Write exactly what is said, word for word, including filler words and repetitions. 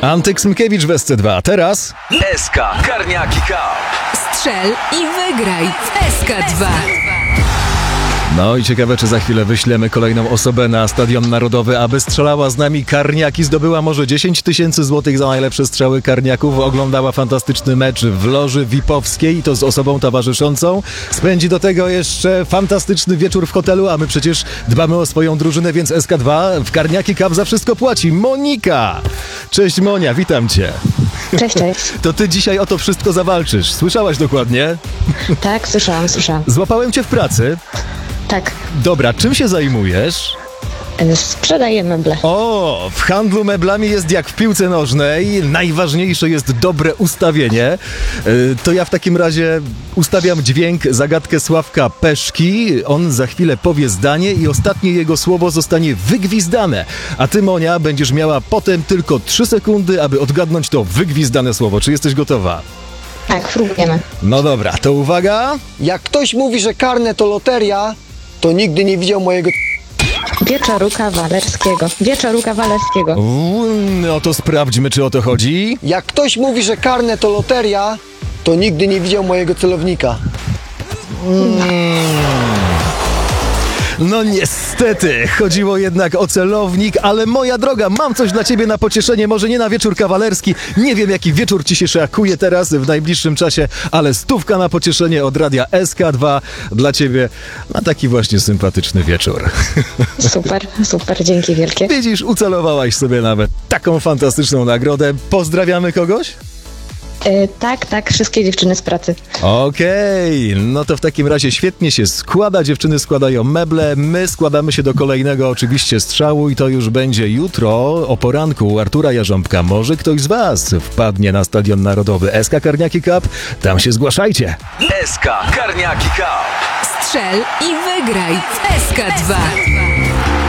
Antek Smykiewicz w S C dwa. Teraz S K Karniaki Cup. Strzel i wygraj w S K dwa. No i ciekawe, czy za chwilę wyślemy kolejną osobę na Stadion Narodowy, aby strzelała z nami karniaki, zdobyła może dziesięć tysięcy złotych za najlepsze strzały karniaków, oglądała fantastyczny mecz w loży V I P-owskiej i to z osobą towarzyszącą. Spędzi do tego jeszcze fantastyczny wieczór w hotelu, a my przecież dbamy o swoją drużynę, więc S K dwa w Karniaki Cup za wszystko płaci. Monika! Cześć Monia, witam cię. Cześć, cześć. To ty dzisiaj o to wszystko zawalczysz. Słyszałaś dokładnie? Tak, słyszałam, słyszałam. Złapałem cię w pracy. Tak, Dobra, czym się zajmujesz? sprzedaję meble. O, w handlu meblami jest jak w piłce nożnej. Najważniejsze jest dobre ustawienie. Yy, to ja w takim razie ustawiam dźwięk, zagadkę Sławka Peszki. On za chwilę powie zdanie i ostatnie jego słowo zostanie wygwizdane. A ty, Monia, będziesz miała potem tylko trzy sekundy, aby odgadnąć to wygwizdane słowo. Czy jesteś gotowa? Tak, próbujemy. No dobra, to uwaga. Jak ktoś mówi, że karne to loteria, to nigdy nie widział mojego... Wieczoru kawalerskiego. Wieczoru kawalerskiego. Uuu, no to sprawdźmy, czy o to chodzi. Jak ktoś mówi, że karne to loteria, to nigdy nie widział mojego celownika. No niestety, chodziło jednak o celownik, ale moja droga, mam coś dla ciebie na pocieszenie, może nie na wieczór kawalerski, nie wiem jaki wieczór ci się szykuje teraz w najbliższym czasie, ale stówka na pocieszenie od radia S K dwa dla ciebie na taki właśnie sympatyczny wieczór. Super, super, dzięki wielkie. Widzisz, ucelowałaś sobie nawet taką fantastyczną nagrodę. Pozdrawiamy kogoś? E, tak, tak, wszystkie dziewczyny z pracy. Okej, no to w takim razie świetnie się składa, dziewczyny składają meble, my składamy się do kolejnego oczywiście strzału i to już będzie jutro o poranku u Artura Jarząbka. Może ktoś z was wpadnie na Stadion Narodowy S K Karniaki Cup, tam się zgłaszajcie. S K Karniaki Cup. Strzel i wygraj w S K dwa.